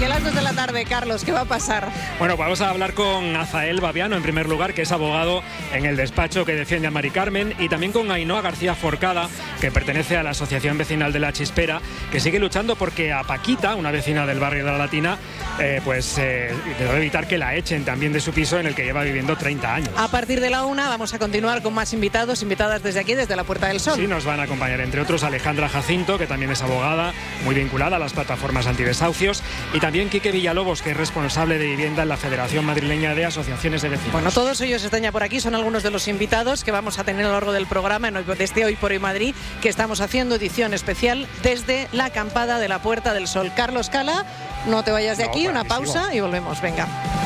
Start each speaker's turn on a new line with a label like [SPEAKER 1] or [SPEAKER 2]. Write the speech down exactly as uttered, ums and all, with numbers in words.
[SPEAKER 1] aquí a las dos de la tarde, Carlos, ¿qué va a pasar?
[SPEAKER 2] Bueno, vamos a hablar con Azael Baviano, en primer lugar, que es abogado en el despacho que defiende a Mari Carmen, y también con Ainhoa García Forcada, que pertenece a la Asociación Vecinal de La Chispera, que sigue luchando porque a Paquita, una vecina del barrio de La Latina, eh, pues eh, debe evitar que la echen también de su piso en el que lleva viviendo treinta años.
[SPEAKER 1] A partir de la una vamos a continuar con más invitados, invitadas desde aquí, desde la Puerta del Sol.
[SPEAKER 2] Sí, nos van a acompañar, entre otros, Alejandra Jacinto, que también es abogada, muy vinculada a las plataformas antidesahucios, y también Quique Villalobos, que es responsable de vivienda en la Federación Madrileña de Asociaciones de Vecinos.
[SPEAKER 1] Bueno, todos ellos están ya por aquí, son algunos de los invitados que vamos a tener a lo largo del programa en hoy, desde Hoy por Hoy Madrid, que estamos haciendo edición especial desde la acampada de la Puerta del Sol. Carlos Cala, no te vayas de
[SPEAKER 2] No,
[SPEAKER 1] aquí, una
[SPEAKER 2] buenísimo.
[SPEAKER 1] pausa y volvemos, venga.